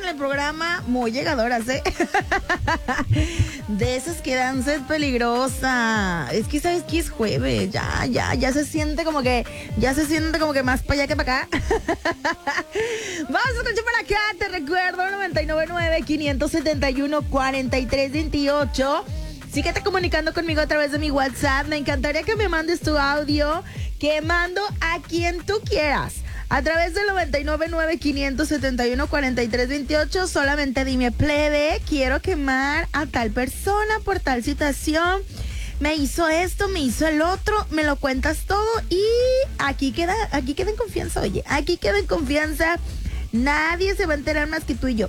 el programa muy llegadoras, ¿eh? De esas que dan sed peligrosa. Es que sabes que es jueves, ya se siente como que, más para allá que para acá. Vamos a escuchar para acá, te recuerdo, 999-571-4328. Síguete comunicando conmigo a través de mi WhatsApp. Me encantaría que me mandes tu audio, que mando a quien tú quieras. A través del 999-571-4328, solamente dime, plebe, quiero quemar a tal persona por tal situación. Me hizo esto, me hizo el otro, me lo cuentas todo y aquí queda en confianza, oye, aquí queda en confianza. Nadie se va a enterar más que tú y yo.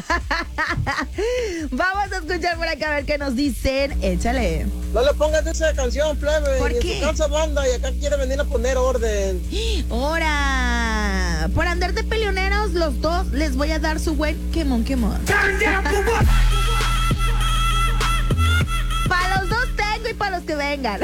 Vamos a escuchar por acá a ver qué nos dicen. Échale. No le pongas esa canción, plebe. ¿Por qué? Su casa banda y acá quiere venir a poner orden. ¡Hora! Por andar de peleoneros, los dos les voy a dar su buen quemón. Para los dos tengo y para los que vengan.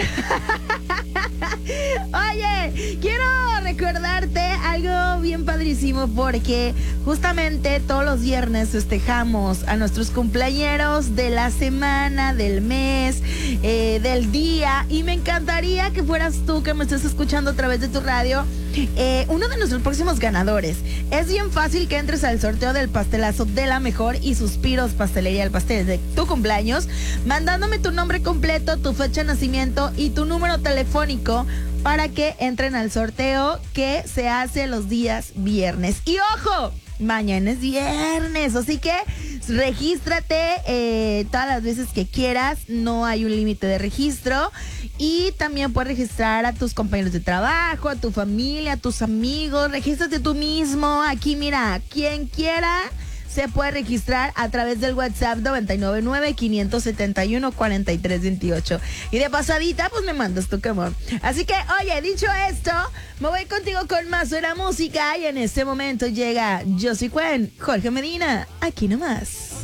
Oye, quiero recordarte algo bien padrísimo porque justamente todos los viernes festejamos a nuestros cumpleañeros de la semana, del mes, del día, y me encantaría que fueras tú que me estés escuchando a través de tu radio uno de nuestros próximos ganadores. Es bien fácil que entres al sorteo del pastelazo de la mejor y Suspiros Pastelería del Pastel de tu cumpleaños, mandándome tu nombre completo, tu fecha de nacimiento y tu número telefónico para que entren al sorteo que se hace los días viernes. Y ojo, mañana es viernes, así que regístrate todas las veces que quieras, no hay un límite de registro. Y también puedes registrar a tus compañeros de trabajo, a tu familia, a tus amigos. Regístrate tú mismo. Aquí, mira, quien quiera se puede registrar a través del WhatsApp 999-571-4328. Y de pasadita, pues me mandas tu quemón. Así que, oye, dicho esto, me voy contigo con más de la música. Y en este momento llega Josie Cuen, Jorge Medina, aquí nomás.